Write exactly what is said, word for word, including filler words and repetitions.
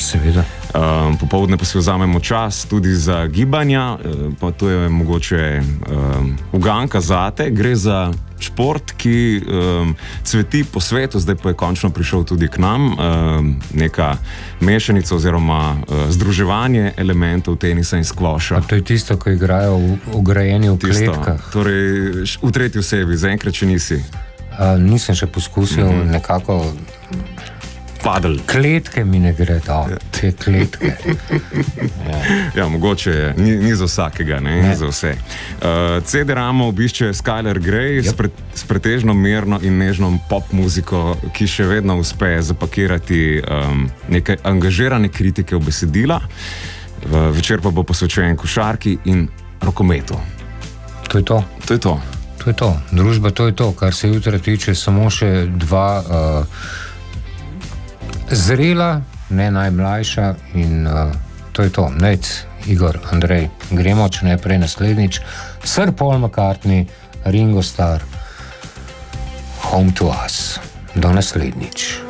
Seveda. Um, popoldne pa si vzamemo čas tudi za gibanja, pa to je mogoče um, uganka zate. Gre za šport, ki um, cveti po svetu, zdaj pa je končno prišel tudi k nam. Um, neka mešanica oziroma uh, združevanje elementov tenisa in skvoša. To je tisto, ko igrajo v, ugrajeni v tisto, kletkah. Torej, v tretji osebi, zaenkrat še nisi. Uh, nisem še poskusil mm-hmm. nekako... Padel. Kletke mi ne gre, da, te kletke. ja. ja, mogoče je, ni, ni za vsakega, ne, ne. Ni za vse. Uh, C D Ramo obišče Skylar Grey yep. s, pre, s pretežno mirno in nežno pop muziko, ki še vedno uspe zapakirati um, neke angažirane kritike v besedila. Uh, večer pa bo posvečen košarki in rokometu. To je to. To je to. To je to. Družba, to je to, kar se jutra tiče, samo še dva... Uh, Zrela, ne najmlajša in uh, to je to. Nec, Igor, Andrej, gremo, če ne prej naslednjič. Sir Paul McCartney, Ringo Starr, Home to Us. Do naslednjič.